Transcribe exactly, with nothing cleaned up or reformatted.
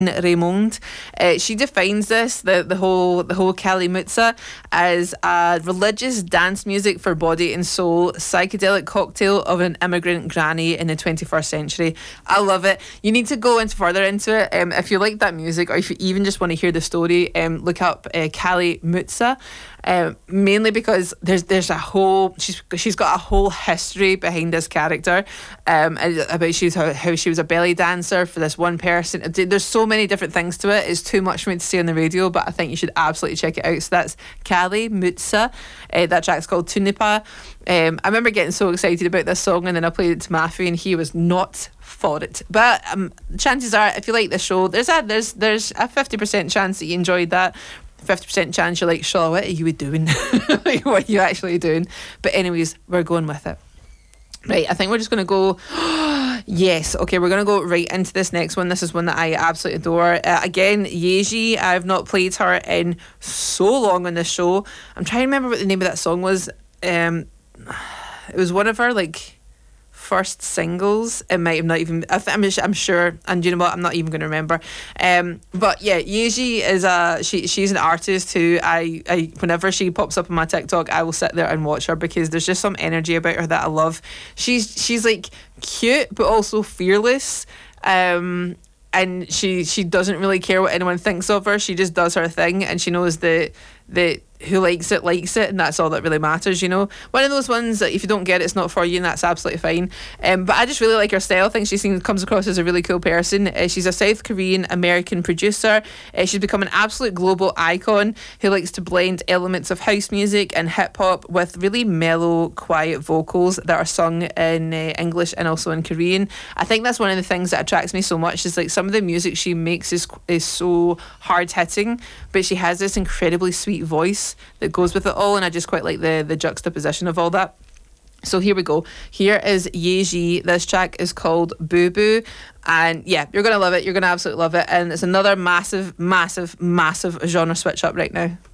Raymond. Uh, she defines this, the, the whole the whole Kali Mutsa, as a religious dance music for body and soul, psychedelic cocktail of an immigrant granny in the twenty-first century. I love it. You need to go into further into it. Um, if you like that music, or if you even just want to hear the story, um, look up uh, Kali Mutsa. Um, mainly because there's there's a whole she's she's got a whole history behind this character, um, about she's how, how she was a belly dancer for this one person. There's so many different things to it. It's too much for me to say on the radio, but I think you should absolutely check it out. So that's Kali Mutsa. Uh, that track's called Tunipa. Um, I remember getting so excited about this song, and then I played it to Matthew, and he was not for it. But um, chances are, if you like this show, there's a there's there's a fifty percent chance that you enjoyed that. fifty percent chance you're like, Charlotte, what are you doing? Like, what are you actually doing? But anyways, we're going with it. Right, I think we're just going to go... Yes, okay, we're going to go right into this next one. This is one that I absolutely adore. Uh, again, Yeji, I've not played her in so long on this show. I'm trying to remember what the name of that song was. Um, it was one of her, like... first singles. It might have not even I th- I'm, I'm sure, and you know what, I'm not even going to remember, um, but yeah, Yeji is a she, she's an artist who I, I whenever she pops up on my TikTok, I will sit there and watch her, because there's just some energy about her that I love. She's she's like cute but also fearless, um, and she she doesn't really care what anyone thinks of her. She just does her thing, and she knows that that who likes it likes it, and that's all that really matters, you know. One of those ones that if you don't get it, it's not for you, and that's absolutely fine. Um, but I just really like her style. I think she seems comes across as a really cool person. Uh, she's a South Korean American producer. Uh, she's become an absolute global icon who likes to blend elements of house music and hip hop with really mellow, quiet vocals that are sung in uh, English and also in Korean. I think that's one of the things that attracts me so much. Is like some of the music she makes is is so hard hitting, but she has this incredibly sweet voice that goes with it all, and I just quite like the the juxtaposition of all that. So here we go. Here is Yeji. This track is called Boo Boo, and yeah, you're gonna love it. You're gonna absolutely love it, and it's another massive, massive, massive genre switch up right now.